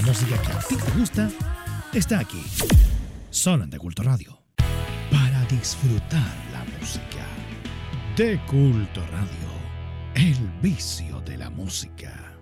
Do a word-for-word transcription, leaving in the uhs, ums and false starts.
música que a ti te gusta está aquí, solo en De Culto Radio. Para disfrutar la música. De Culto Radio, el vicio de la música.